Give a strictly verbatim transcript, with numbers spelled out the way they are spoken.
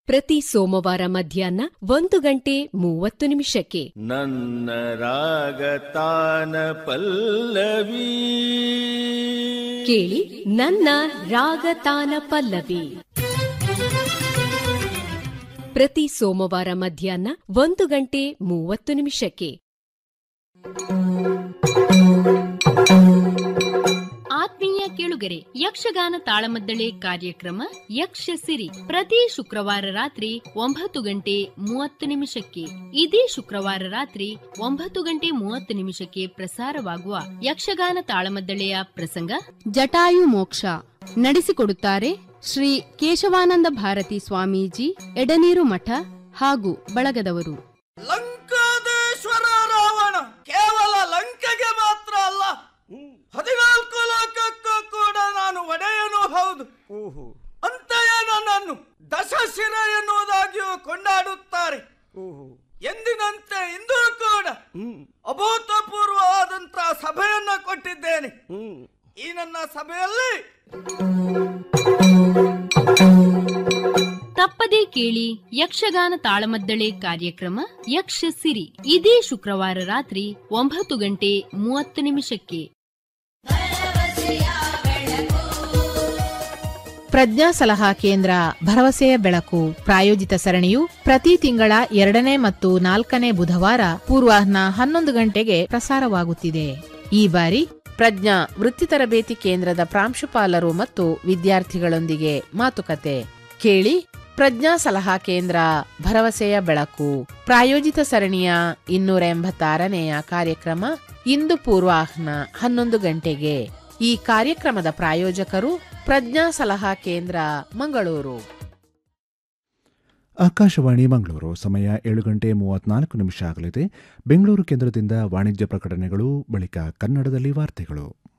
ಪ್ರತಿ ಸೋಮವಾರ ಮಧ್ಯಾಹ್ನ ಒಂದು ಗಂಟೆ ಮೂವತ್ತು ನಿಮಿಷಕ್ಕೆ ನನ್ನ ರಾಗತಾನ ಪಲ್ಲವಿ ಕೇಳಿ. ನನ್ನ ರಾಗತಾನ ಪಲ್ಲವಿ ಪ್ರತಿ ಸೋಮವಾರ ಮಧ್ಯಾಹ್ನ ಒಂದು ಗಂಟೆ ಮೂವತ್ತು ನಿಮಿಷಕ್ಕೆ. ಆತ್ಮೀಯ ಕೇಳುಗರೆ, ಯಕ್ಷಗಾನ ತಾಳಮದ್ದಳೆ ಕಾರ್ಯಕ್ರಮ ಯಕ್ಷ ಸಿರಿ ಪ್ರತಿ ಶುಕ್ರವಾರ ರಾತ್ರಿ ಒಂಬತ್ತು ಗಂಟೆ ಮೂವತ್ತು ನಿಮಿಷಕ್ಕೆ. ಇದೇ ಶುಕ್ರವಾರ ರಾತ್ರಿ ಒಂಬತ್ತು ಗಂಟೆ ಮೂವತ್ತು ನಿಮಿಷಕ್ಕೆ ಪ್ರಸಾರವಾಗುವ ಯಕ್ಷಗಾನ ತಾಳಮದ್ದಳೆಯ ಪ್ರಸಂಗ ಜಟಾಯು ಮೋಕ್ಷ. ನಡೆಸಿಕೊಡುತ್ತಾರೆ ಶ್ರೀ ಕೇಶವಾನಂದ ಭಾರತಿ ಸ್ವಾಮೀಜಿ, ಎಡನೀರು ಮಠ ಹಾಗೂ ಬಳಗದವರು. ಲಂಕಾದೇಶ್ವರ ರಾವಣ ಕೇವಲ ಲಂಕೆಗೆ ಮಾತ್ರ ಅಲ್ಲ, ಹದಿನಾಲ್ಕು ಲೋಕಕ್ಕೂ ಕೂಡ ನಾನು ಒಡೆಯನೂ ಹೌದು. ಅಂತೆಯೇ ನನ್ನನ್ನು ದಶಶಿರ ಎನ್ನುವುದಾಗಿಯೂ ಕೊಂಡಾಡುತ್ತಾರೆ. ಎಂದಿನಂತೆ ಇಂದೂ ಕೂಡ ಅಭೂತಪೂರ್ವವಾದಂತಹ ಸಭೆಯನ್ನ ಕೊಟ್ಟಿದ್ದೇನೆ. ಈ ನನ್ನ ಸಭೆಯಲ್ಲಿ ತಪ್ಪದೇ ಕೇಳಿ ಯಕ್ಷಗಾನ ತಾಳಮದ್ದಳೆ ಕಾರ್ಯಕ್ರಮ ಯಕ್ಷ ಸಿರಿ ಇದೇ ಶುಕ್ರವಾರ ರಾತ್ರಿ ಒಂಬತ್ತು ಗಂಟೆ ಮೂವತ್ತು ನಿಮಿಷಕ್ಕೆ. ಪ್ರಜ್ಞಾ ಸಲಹಾ ಕೇಂದ್ರ ಭರವಸೆಯ ಬೆಳಕು ಪ್ರಾಯೋಜಿತ ಸರಣಿಯು ಪ್ರತಿ ತಿಂಗಳ ಎರಡನೇ ಮತ್ತು ನಾಲ್ಕನೇ ಬುಧವಾರ ಪೂರ್ವಾಹ್ನ ಹನ್ನೊಂದು ಗಂಟೆಗೆ ಪ್ರಸಾರವಾಗುತ್ತಿದೆ. ಈ ಬಾರಿ ಪ್ರಜ್ಞಾ ವೃತ್ತಿ ತರಬೇತಿ ಕೇಂದ್ರದ ಪ್ರಾಂಶುಪಾಲರು ಮತ್ತು ವಿದ್ಯಾರ್ಥಿಗಳೊಂದಿಗೆ ಮಾತುಕತೆ ಕೇಳಿ. ಪ್ರಜ್ಞಾ ಸಲಹಾ ಕೇಂದ್ರ ಭರವಸೆಯ ಬೆಳಕು ಪ್ರಾಯೋಜಿತ ಸರಣಿಯ ಇನ್ನೂರ ಎಂಬತ್ತಾರನೆಯ ಕಾರ್ಯಕ್ರಮ ಇಂದು ಪೂರ್ವಾಹ್ನ ಹನ್ನೊಂದು ಗಂಟೆಗೆ. ಈ ಕಾರ್ಯಕ್ರಮದ ಪ್ರಾಯೋಜಕರು ಪ್ರಜ್ಞಾ ಸಲಹಾ ಕೇಂದ್ರ ಮಂಗಳೂರು. ಆಕಾಶವಾಣಿ ಮಂಗಳೂರು. ಸಮಯ ಏಳು ಗಂಟೆ ಮೂವತ್ನಾಲ್ಕು ನಿಮಿಷ ಆಗಲಿದೆ. ಬೆಂಗಳೂರು ಕೇಂದ್ರದಿಂದ ವಾಣಿಜ್ಯ ಪ್ರಕಟಣೆಗಳು, ಬಳಿಕ ಕನ್ನಡದಲ್ಲಿ ವಾರ್ತೆಗಳು.